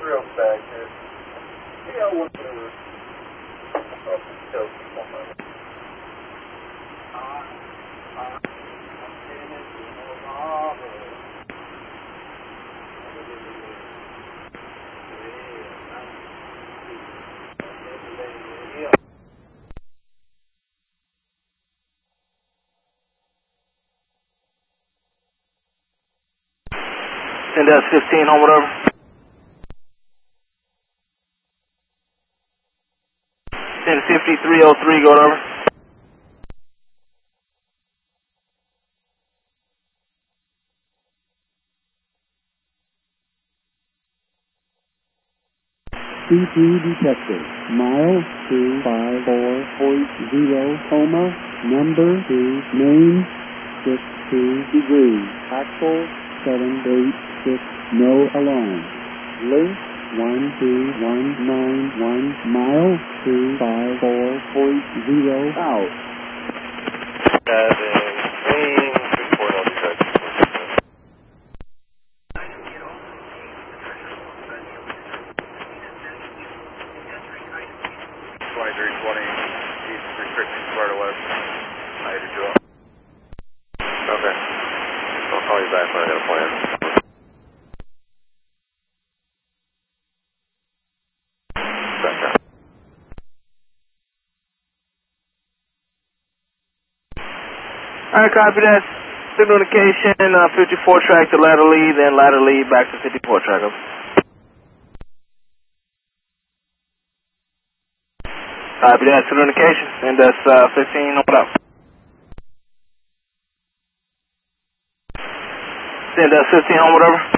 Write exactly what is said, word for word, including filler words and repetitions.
real back here. Yeah, I want to oh, tell people on my Send us fifteen, home, whatever. Send fifty-three oh three, go over. C P detected. Mile two five four point zero, coma, number two, main, six two degrees, actual, seven eight six, no alarm. Link, one two one nine one, mile two five four point zero, out. Seven, main, report on the twenty-three twenty, east restricting Florida West. I had to do it. Okay. I'll call you back when I got a plan. Gotcha. Alright, copy that. Signal indication, uh, fifty-four track to ladder lead, then ladder lead back to fifty-four track. Over. Copy that. Signal indication, send us uh, fifteen, hold up. Send us fifteen, home, whatever.